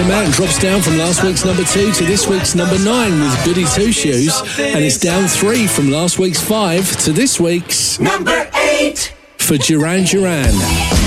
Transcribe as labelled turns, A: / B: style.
A: Man drops down from last week's number 2 to this week's number 9 with Goody Two Shoes, and it's down 3 from last week's 5 to this week's
B: number 8
A: for Duran Duran.